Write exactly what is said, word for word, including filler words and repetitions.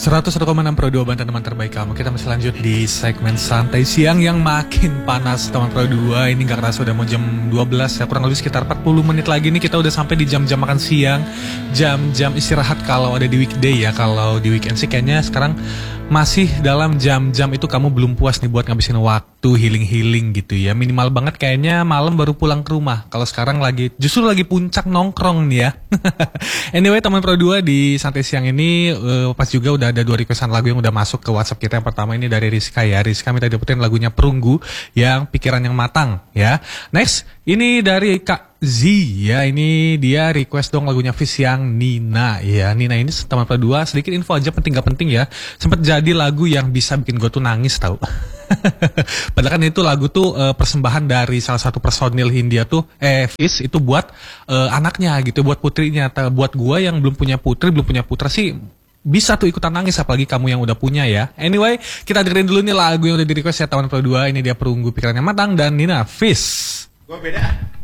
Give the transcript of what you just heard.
seratus satu koma enam Pro dua Banten, teman terbaik kamu. Kita masih lanjut di segmen santai siang yang makin panas, teman Pro dua. Ini gak kerasa udah mau jam dua belas ya, kurang lebih sekitar empat puluh menit lagi nih kita udah sampai di jam-jam makan siang, jam-jam istirahat kalau ada di weekday ya. Kalau di weekend sih kayaknya sekarang masih dalam jam-jam itu kamu belum puas nih buat ngabisin waktu healing-healing gitu ya. Minimal banget kayaknya malam baru pulang ke rumah. Kalau sekarang lagi justru lagi puncak nongkrong nih ya. Anyway, teman Pro dua, di santai siang ini uh, pas juga udah ada dua requestan lagu yang udah masuk ke WhatsApp kita. Yang pertama ini dari Rizka ya. Rizka minta dapetin lagunya Perunggu yang Pikiran yang Matang ya. Next, ini dari Kak Z ya, ini dia request dong lagunya Fish yang Nina ya. Nina ini teman Pro dua, sedikit info aja penting gak penting ya. Sempet jadi lagu yang bisa bikin gue tuh nangis tau. Padahal kan itu lagu tuh uh, persembahan dari salah satu personil Hindia tuh eh Fish itu buat uh, anaknya gitu, buat putrinya. Buat gue yang belum punya putri, belum punya putra sih bisa tuh ikutan nangis, apalagi kamu yang udah punya ya. Anyway, kita dengerin dulu nih lagu yang udah di request ya teman Pro dua. Ini dia Perunggu Pikiran yang Matang dan Nina Fish. Gue beda.